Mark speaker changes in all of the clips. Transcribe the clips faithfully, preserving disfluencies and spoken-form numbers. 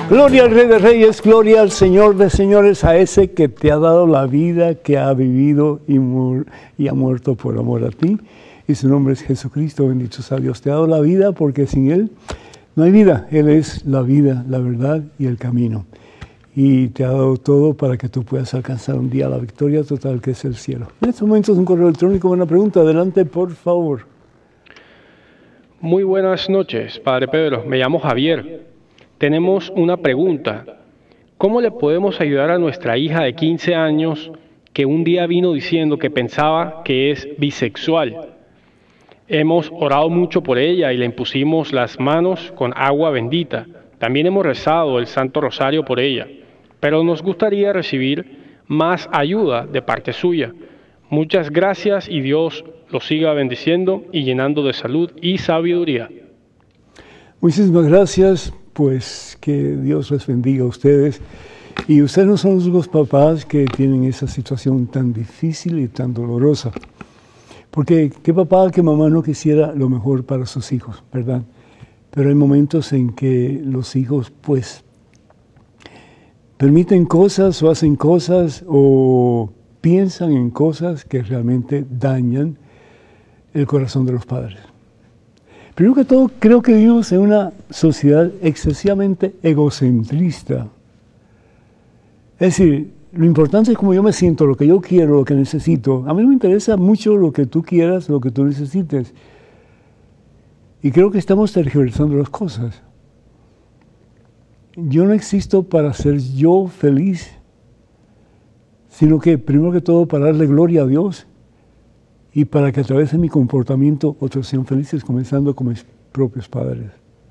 Speaker 1: Gloria al Rey de Reyes, gloria al Señor de Señores, a ese que te ha dado la vida, que ha vivido y, mu y ha muerto por amor a ti. Y su nombre es Jesucristo, bendito sea Dios. Te ha dado la vida porque sin Él no hay vida. Él es la vida, la verdad y el camino. Y te ha dado todo para que tú puedas alcanzar un día la victoria total que es el cielo. En estos momentos un correo electrónico, buena pregunta. Adelante, por favor.
Speaker 2: Muy buenas noches, Padre Pedro. Me llamo Javier. Tenemos una pregunta. ¿Cómo le podemos ayudar a nuestra hija de quince años que un día vino diciendo que pensaba que es bisexual? Hemos orado mucho por ella y le impusimos las manos con agua bendita. También hemos rezado el Santo Rosario por ella, pero nos gustaría recibir más ayuda de parte suya. Muchas gracias y Dios los siga bendiciendo y llenando de salud y sabiduría.
Speaker 1: Muchísimas gracias, pues que Dios les bendiga a ustedes. Y ustedes no son los únicos papás que tienen esa situación tan difícil y tan dolorosa. Porque qué papá, qué mamá no quisiera lo mejor para sus hijos, ¿verdad? Pero hay momentos en que los hijos, pues, permiten cosas o hacen cosas o piensan en cosas que realmente dañan el corazón de los padres. Primero que todo, creo que vivimos en una sociedad excesivamente egocentrista. Es decir, lo importante es cómo yo me siento, lo que yo quiero, lo que necesito. A mí no me interesa mucho lo que tú quieras, lo que tú necesites. Y creo que estamos tergiversando las cosas. Yo no existo para ser yo feliz, sino que primero que todo para darle gloria a Dios y para que a través de mi comportamiento otros sean felices, comenzando con mis propios padres.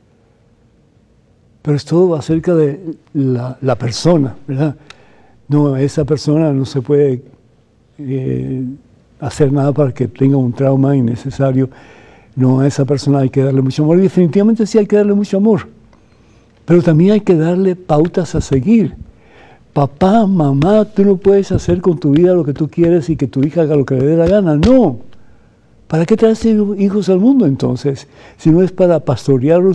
Speaker 1: Pero es todo acerca de la, la persona, ¿verdad? No, esa persona no se puede eh, hacer nada para que tenga un trauma innecesario. No, a esa persona hay que darle mucho amor. Y definitivamente sí hay que darle mucho amor. Pero también hay que darle pautas a seguir. Papá, mamá, tú no puedes hacer con tu vida lo que tú quieres y que tu hija haga lo que le dé la gana. No. ¿Para qué traes hijos al mundo entonces? Si no es para pastorearlos